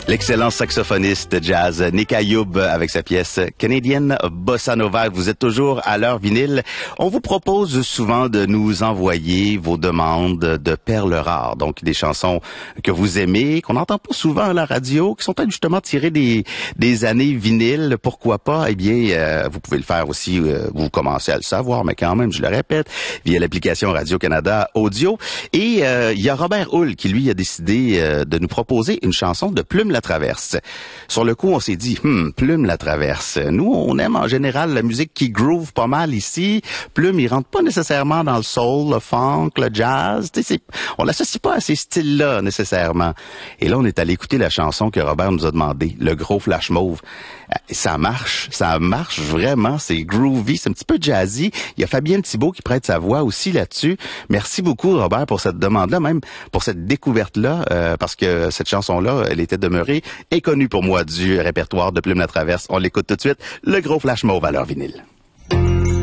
L'excellent saxophoniste jazz Nick Ayoub avec sa pièce canadienne Bossa Nova. Vous êtes toujours à l'heure vinyle. On vous propose souvent de nous envoyer vos demandes de perles rares, donc des chansons que vous aimez, qu'on n'entend pas souvent à la radio, qui sont peut-être justement tirées des années vinyles. Pourquoi pas? Eh bien, vous pouvez le faire aussi, vous commencez à le savoir, mais quand même, je le répète, via l'application Radio-Canada Audio. Et il y a Robert Hull qui, lui, a décidé de nous proposer une chanson de Plume la Traverse. Sur le coup, on s'est dit, Plume la Traverse. Nous, on aime en général la musique qui groove pas mal ici. Plume, il rentre pas nécessairement dans le soul, le funk, le jazz. On l'associe pas à ces styles-là nécessairement. Et là, on est allé écouter la chanson que Robert nous a demandé, Le Gros Flash Mauve. Ça marche vraiment, c'est groovy, c'est un petit peu jazzy. Il y a Fabienne Thibault qui prête sa voix aussi là-dessus. Merci beaucoup, Robert, pour cette demande-là, même pour cette découverte-là, parce que cette chanson-là, elle était demeurée inconnue pour moi du répertoire de Plume la Traverse. On l'écoute tout de suite, Le Gros Flash Mauve à l'heure vinyle.